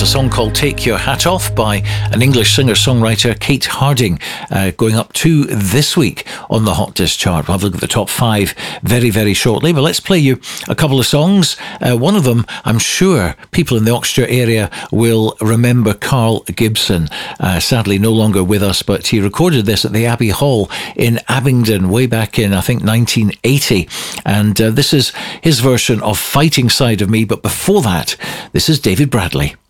a song called Take Your Hat Off by an English singer-songwriter, Kate Harding, going up to this week on the Hot Disc chart. We'll have a look at the top 5 very, very shortly, but let's play you a couple of songs. One of them, I'm sure people in the Oxford area will remember Carl Gibson, sadly no longer with us, but he recorded this at the Abbey Hall in Abingdon way back in, I think, 1980, and this is his version of Fighting Side of Me, but before that, this is David Bradley.